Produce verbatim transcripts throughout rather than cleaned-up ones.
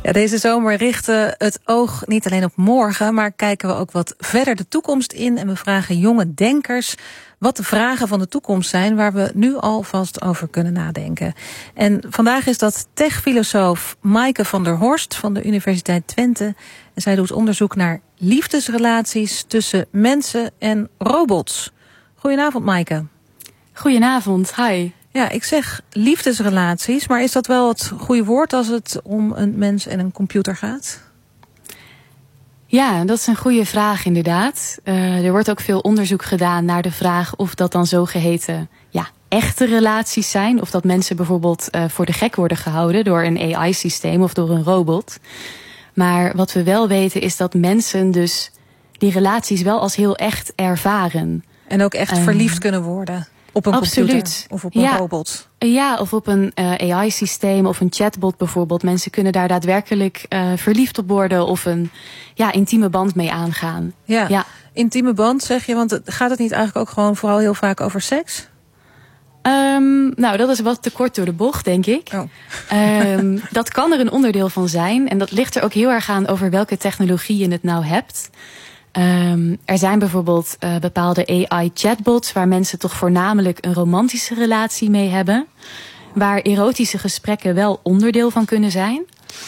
Ja, deze zomer richten het oog niet alleen op morgen, maar kijken we ook wat verder de toekomst in. En we vragen jonge denkers wat de vragen van de toekomst zijn, waar we nu alvast over kunnen nadenken. En vandaag is dat techfilosoof Maaike van der Horst van de Universiteit Twente. En zij doet onderzoek naar liefdesrelaties tussen mensen en robots. Goedenavond, Maaike. Goedenavond, hi. Ja, ik zeg liefdesrelaties, maar is dat wel het goede woord als het om een mens en een computer gaat? Ja, dat is een goede vraag inderdaad. Uh, er wordt ook veel onderzoek gedaan naar de vraag of dat dan zogeheten ja, echte relaties zijn. Of dat mensen bijvoorbeeld uh, voor de gek worden gehouden door een A I-systeem of door een robot. Maar wat we wel weten is dat mensen dus die relaties wel als heel echt ervaren. En ook echt uh, verliefd kunnen worden. Op een Absoluut. Computer of op een ja. robot. Ja, of op een uh, A I-systeem of een chatbot bijvoorbeeld. Mensen kunnen daar daadwerkelijk uh, verliefd op worden of een ja, intieme band mee aangaan. Ja. ja, intieme band zeg je, want gaat het niet eigenlijk ook gewoon vooral heel vaak over seks? Um, nou, dat is wat te kort door de bocht, denk ik. Oh. um, dat kan er een onderdeel van zijn. En dat ligt er ook heel erg aan over welke technologie je het nou hebt. Um, er zijn bijvoorbeeld uh, bepaalde A I-chatbots waar mensen toch voornamelijk een romantische relatie mee hebben. Waar erotische gesprekken wel onderdeel van kunnen zijn.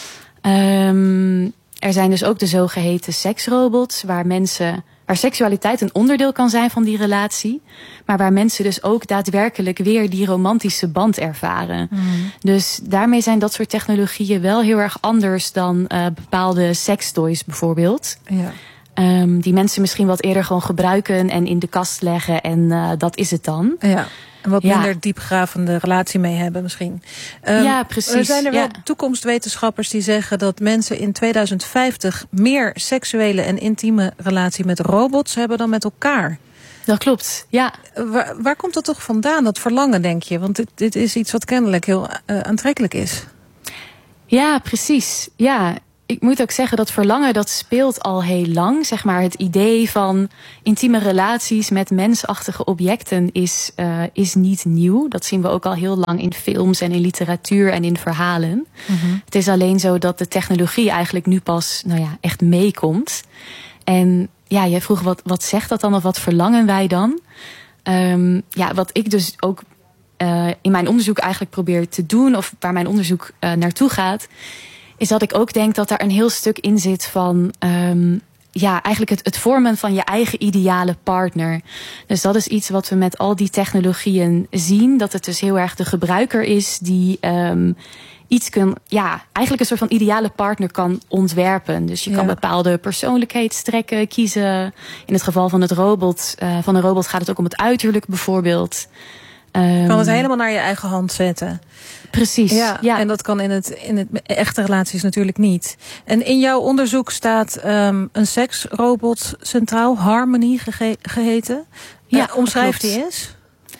Um, er zijn dus ook de zogeheten seksrobots waar mensen, waar seksualiteit een onderdeel kan zijn van die relatie. Maar waar mensen dus ook daadwerkelijk weer die romantische band ervaren. Mm. Dus daarmee zijn dat soort technologieën wel heel erg anders dan uh, bepaalde sextoys bijvoorbeeld. Ja. Um, die mensen misschien wat eerder gewoon gebruiken en in de kast leggen en uh, dat is het dan. Ja, en wat minder ja. diepgravende relatie mee hebben misschien. Um, ja, precies. Er zijn er wel ja. toekomstwetenschappers die zeggen dat mensen in tweeduizend vijftig meer seksuele en intieme relatie met robots hebben dan met elkaar. Dat klopt, ja. Waar, waar komt dat toch vandaan, dat verlangen, denk je? Want dit, dit is iets wat kennelijk heel uh, aantrekkelijk is. Ja, precies. Ja. Ik moet ook zeggen dat verlangen dat speelt al heel lang. Zeg maar het idee van intieme relaties met mensachtige objecten is, uh, is niet nieuw. Dat zien we ook al heel lang in films en in literatuur en in verhalen. Mm-hmm. Het is alleen zo dat de technologie eigenlijk nu pas nou ja, echt meekomt. En ja, jij vroeg wat, wat zegt dat dan of wat verlangen wij dan? Um, ja, wat ik dus ook uh, in mijn onderzoek eigenlijk probeer te doen, of waar mijn onderzoek uh, naartoe gaat, is dat ik ook denk dat daar een heel stuk in zit van um, ja, eigenlijk het, het vormen van je eigen ideale partner. Dus dat is iets wat we met al die technologieën zien. Dat het dus heel erg de gebruiker is die um, iets kan, ja, eigenlijk een soort van ideale partner kan ontwerpen. Dus je kan ja. bepaalde persoonlijkheidstrekken kiezen. In het geval van het robot, uh, van een robot gaat het ook om het uiterlijk bijvoorbeeld. Je kan het helemaal naar je eigen hand zetten. Precies. Ja, ja. En dat kan in het, in het echte relaties natuurlijk niet. En in jouw onderzoek staat um, een seksrobot centraal, Harmony gege- geheten. Ja, uh, omschrijf die eens.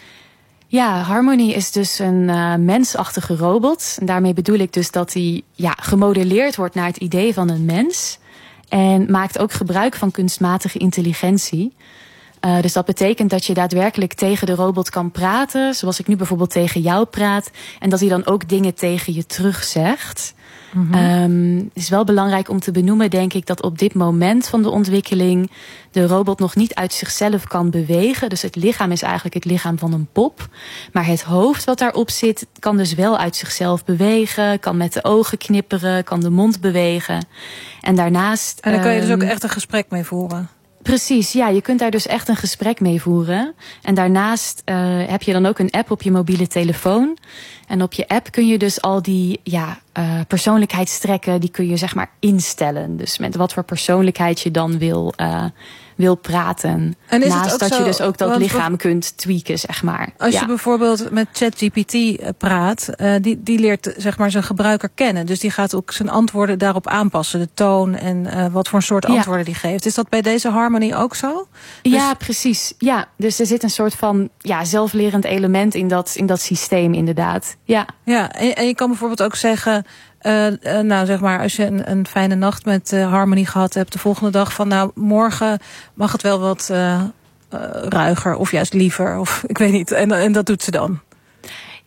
Ja, Harmony is dus een uh, mensachtige robot. En daarmee bedoel ik dus dat hij ja, gemodelleerd wordt naar het idee van een mens. En maakt ook gebruik van kunstmatige intelligentie. Uh, dus dat betekent dat je daadwerkelijk tegen de robot kan praten, zoals ik nu bijvoorbeeld tegen jou praat, en dat hij dan ook dingen tegen je terug zegt. Mm-hmm. Um, het is wel belangrijk om te benoemen, denk ik, dat op dit moment van de ontwikkeling de robot nog niet uit zichzelf kan bewegen. Dus het lichaam is eigenlijk het lichaam van een pop. Maar het hoofd wat daarop zit kan dus wel uit zichzelf bewegen, kan met de ogen knipperen, kan de mond bewegen. En daarnaast... En dan kan je dus ook echt een gesprek mee voeren. Precies, ja, je kunt daar dus echt een gesprek mee voeren. En daarnaast uh, heb je dan ook een app op je mobiele telefoon. En op je app kun je dus al die ja, uh, persoonlijkheidstrekken, die kun je zeg maar instellen. Dus met wat voor persoonlijkheid je dan wil, uh, wil praten. En is Naast het ook dat zo, je dus ook dat want, lichaam kunt tweaken, zeg maar. Als ja. je bijvoorbeeld met ChatGPT praat, uh, die, die leert zeg maar zijn gebruiker kennen. Dus die gaat ook zijn antwoorden daarop aanpassen. De toon en uh, wat voor een soort antwoorden ja. die geeft. Is dat bij deze Harmony ook zo? Dus... Ja, precies. Ja, dus er zit een soort van ja, zelflerend element in dat, in dat systeem inderdaad. Ja, ja en, en je kan bijvoorbeeld ook zeggen, Uh, uh, nou zeg maar, als je een, een fijne nacht met uh, Harmony gehad hebt, de volgende dag van nou, morgen mag het wel wat uh, uh, ruiger of juist liever, of ik weet niet. En, en dat doet ze dan.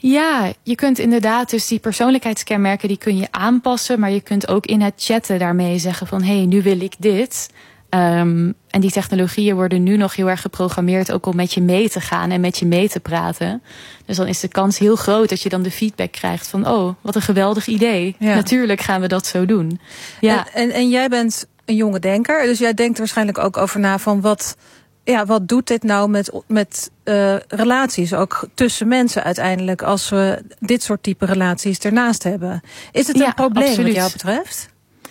Ja, je kunt inderdaad dus die persoonlijkheidskenmerken die kun je aanpassen. Maar je kunt ook in het chatten daarmee zeggen van hé, hey, nu wil ik dit. Um, en die technologieën worden nu nog heel erg geprogrammeerd ook om met je mee te gaan en met je mee te praten. Dus dan is de kans heel groot dat je dan de feedback krijgt van oh, wat een geweldig idee. Ja. Natuurlijk gaan we dat zo doen. Ja. En, en, en jij bent een jonge denker, dus jij denkt waarschijnlijk ook over na van wat, ja, wat doet dit nou met, met uh, relaties, ook tussen mensen uiteindelijk, als we dit soort type relaties ernaast hebben. Is het een ja, probleem absoluut. wat jou betreft?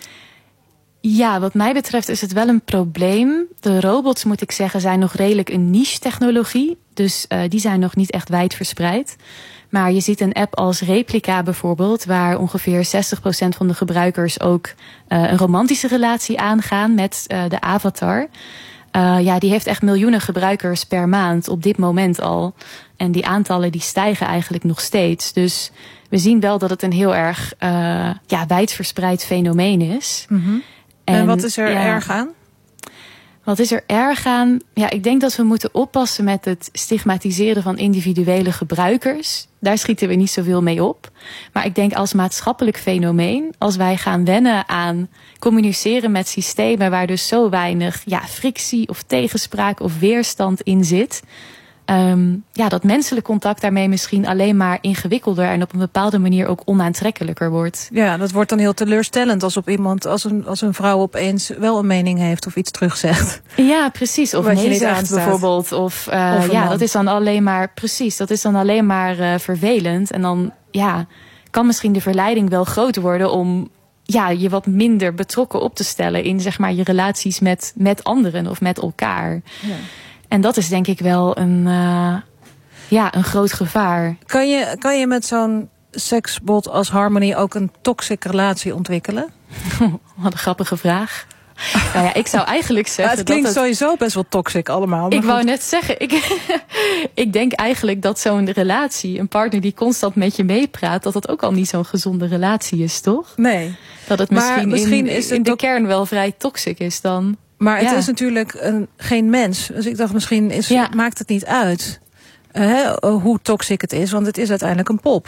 Ja, wat mij betreft is het wel een probleem. De robots, moet ik zeggen, zijn nog redelijk een niche technologie. Dus uh, die zijn nog niet echt wijd verspreid. Maar je ziet een app als Replica bijvoorbeeld, waar ongeveer zestig procent van de gebruikers ook uh, een romantische relatie aangaan met uh, de avatar. Uh, ja, die heeft echt miljoenen gebruikers per maand op dit moment al. En die aantallen die stijgen eigenlijk nog steeds. Dus we zien wel dat het een heel erg uh, ja, wijdverspreid fenomeen is. Mm-hmm. En, en wat is er ja, erg aan? Wat is er erg aan? Ja, ik denk dat we moeten oppassen met het stigmatiseren van individuele gebruikers. Daar schieten we niet zoveel mee op. Maar ik denk als maatschappelijk fenomeen, als wij gaan wennen aan communiceren met systemen waar dus zo weinig ja, frictie of tegenspraak of weerstand in zit. Um, ja, dat menselijk contact daarmee misschien alleen maar ingewikkelder en op een bepaalde manier ook onaantrekkelijker wordt. Ja, dat wordt dan heel teleurstellend als op iemand, als een, als een vrouw opeens wel een mening heeft of iets terugzegt. Ja, precies. Of nee zegt bijvoorbeeld. Of, uh, of ja, man. dat is dan alleen maar, precies, dat is dan alleen maar uh, vervelend. En dan, ja, kan misschien de verleiding wel groot worden om ja, je wat minder betrokken op te stellen in, zeg maar, je relaties met, met anderen of met elkaar. Ja. En dat is denk ik wel een, uh, ja, een groot gevaar. Kan je, kan je met zo'n seksbot als Harmony ook een toxic relatie ontwikkelen? Wat een grappige vraag. Nou ja, ik zou eigenlijk zeggen. Maar het klinkt dat het, sowieso best wel toxic allemaal. Ik goed. wou net zeggen, ik, ik denk eigenlijk dat zo'n relatie, een partner die constant met je meepraat, dat dat ook al niet zo'n gezonde relatie is, toch? Nee. Dat het misschien, maar misschien in, is het in de ook kern wel vrij toxic is dan. Maar het ja. is natuurlijk een, geen mens. Dus ik dacht, misschien is, ja. maakt het niet uit uh, hoe toxic het is. Want het is uiteindelijk een pop.